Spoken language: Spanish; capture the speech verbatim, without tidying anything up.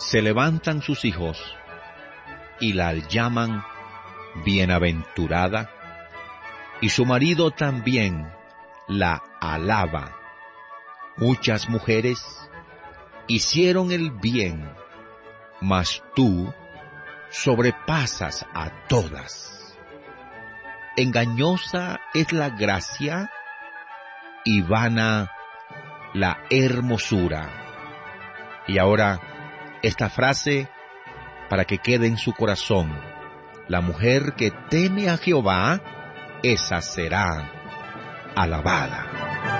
se levantan sus hijos y la llaman bienaventurada, y su marido también la alaba. Muchas mujeres hicieron el bien, mas tú sobrepasas a todas. Engañosa es la gracia y vana la hermosura. Y ahora, esta frase para que quede en su corazón: la mujer que teme a Jehová, esa será alabada.